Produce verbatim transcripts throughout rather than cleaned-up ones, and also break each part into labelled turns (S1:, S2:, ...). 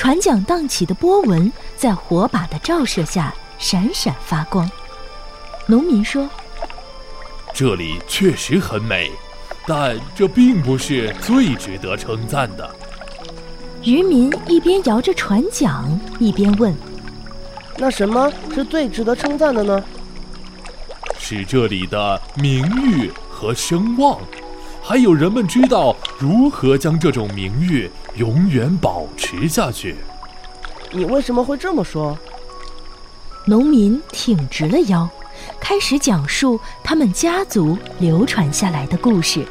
S1: 船桨荡起的波纹在火把的照射下闪闪发光。农民说：
S2: 这里确实很美，但这并不是最值得称赞的。
S1: 渔民一边摇着船桨一边问：
S3: 那什么是最值得称赞的呢？
S2: 是这里的名誉和声望，还有人们知道如何将这种名誉永远保持下去。
S3: 你为什么会这么说？
S1: 农民挺直了腰，开始讲述他们家族流传下来的故事。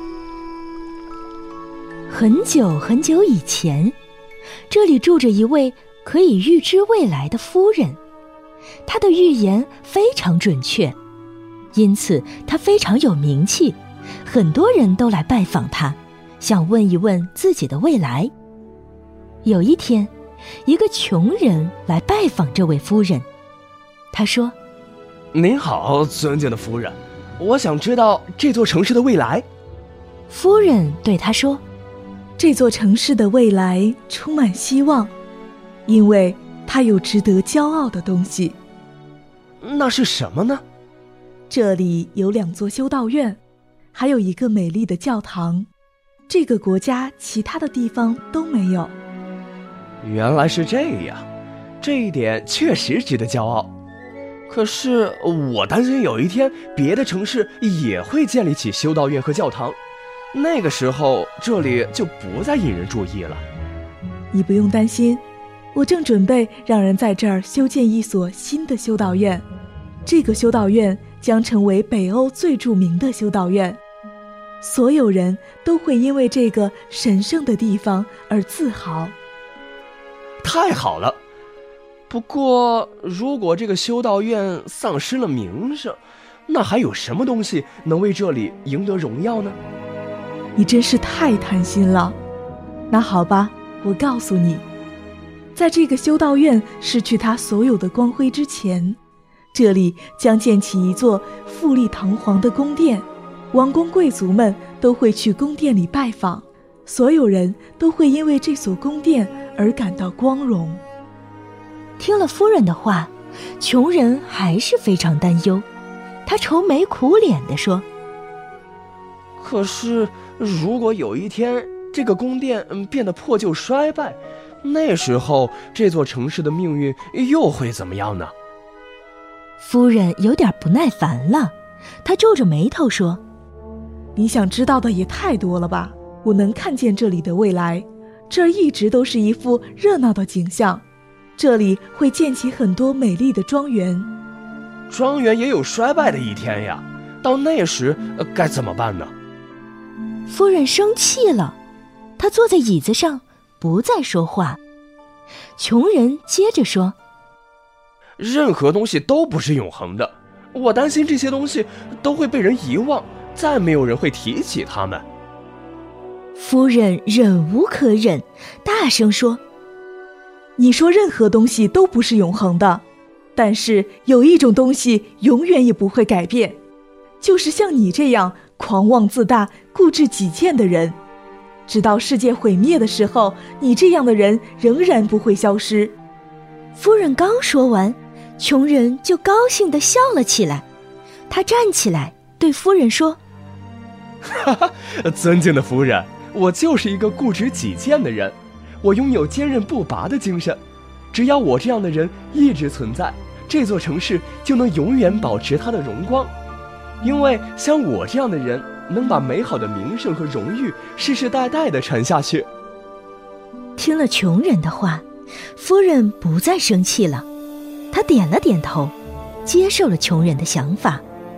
S1: 很久很久以前，这里住着一位可以预知未来的夫人，她的预言非常准确，因此她非常有名气，很多人都来拜访她，想问一问自己的未来。有一天，一个穷人来拜访这位夫人，他说：
S4: 您好，尊敬的夫人，我想知道这座城市的未来。
S1: 夫人对他说：
S5: 这座城市的未来充满希望，因为它有值得骄傲的东西。
S4: 那是什么呢？
S5: 这里有两座修道院，还有一个美丽的教堂，这个国家其他的地方都没有。
S4: 原来是这样，这一点确实值得骄傲。可是我担心有一天别的城市也会建立起修道院和教堂，那个时候这里就不再引人注意了。
S5: 你不用担心，我正准备让人在这儿修建一所新的修道院，这个修道院将成为北欧最著名的修道院，所有人都会因为这个神圣的地方而自豪。
S4: 太好了！不过如果这个修道院丧失了名声，那还有什么东西能为这里赢得荣耀呢？
S5: 你真是太贪心了。那好吧，我告诉你，在这个修道院失去它所有的光辉之前，这里将建起一座富丽堂皇的宫殿，王公贵族们都会去宫殿里拜访，所有人都会因为这所宫殿而感到光荣。
S1: 听了夫人的话，穷人还是非常担忧，他愁眉苦脸地说：
S4: 可是如果有一天这个宫殿变得破旧衰败，那时候这座城市的命运又会怎么样呢？
S1: 夫人有点不耐烦了，她皱着眉头说：
S5: 你想知道的也太多了吧，我能看见这里的未来，这儿一直都是一副热闹的景象，这里会建起很多美丽的庄园。
S4: 庄园也有衰败的一天呀，到那时、呃、该怎么办呢？
S1: 夫人生气了，她坐在椅子上不再说话。穷人接着说：
S4: 任何东西都不是永恒的，我担心这些东西都会被人遗忘，再没有人会提起它们。
S1: 夫人忍无可忍，大声说：
S5: 你说任何东西都不是永恒的，但是有一种东西永远也不会改变，就是像你这样狂妄自大、固执己见的人。直到世界毁灭的时候，你这样的人仍然不会消失。
S1: 夫人刚说完，穷人就高兴地笑了起来。他站起来对夫人说：
S4: 哈哈，尊敬的夫人，我就是一个固执己见的人，我拥有坚韧不拔的精神，只要我这样的人一直存在，这座城市就能永远保持它的荣光，因为像我这样的人能把美好的名声和荣誉世世代代地传下去。
S1: 听了穷人的话，夫人不再生气了，她点了点头，接受了穷人的想法。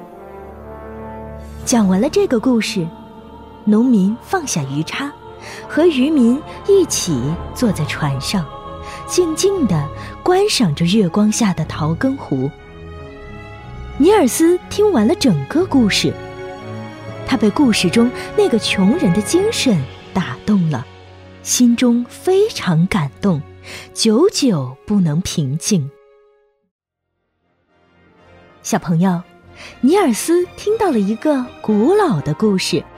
S1: 讲完了这个故事，农民放下鱼叉，和渔民一起坐在船上，静静地观赏着月光下的桃根湖。尼尔斯听完了整个故事，他被故事中那个穷人的精神打动了，心中非常感动，久久不能平静。小朋友，尼尔斯听到了一个古老的故事，